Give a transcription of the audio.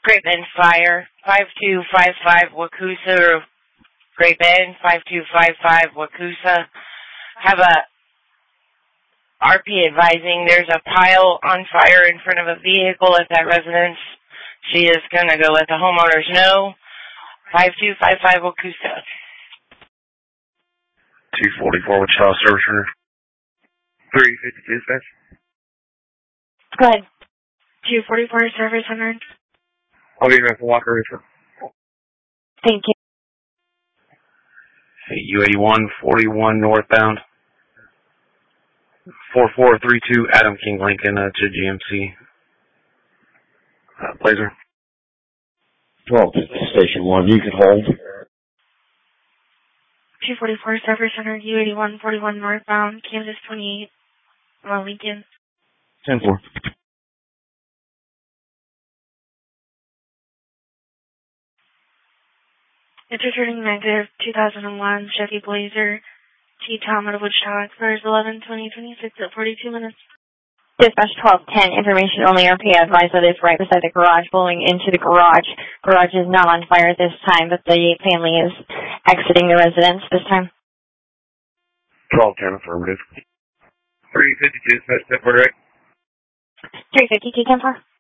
Great Bend Fire, 5255 Wakusa, Great Bend, 5255 Wakusa. Have a RP advising there's a pile on fire in front of a vehicle at that residence. She is going to go let the homeowners know. 5255 Wakusa. 244 Wichita Service Center. 350 dispatch. Go ahead. 244 Service Center. I'll be back to Walker Richard. Thank you. U81 41 northbound. 4432 Adam King Lincoln to GMC. Blazer. 1250 Station 1, you can hold. 244 Service Center, U81 41 northbound, Kansas 28, Lincoln. 10-4. It's returning negative 2001 Chevy Blazer T-Tom out of Wichita. Expires 11/20/26 at 42 minutes. Dispatch 1210, information only. RP advised that it's right beside the garage, blowing into the garage. Garage is not on fire at this time, but the family is exiting the residence this time. 1210 affirmative. 350 dispatch, step right. 350 T-10-4.